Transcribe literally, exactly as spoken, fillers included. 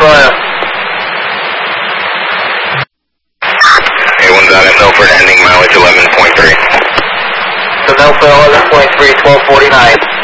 Florida. A one dot M Milford ending mileage eleven point three. So Milford eleven point three, twelve forty-nine.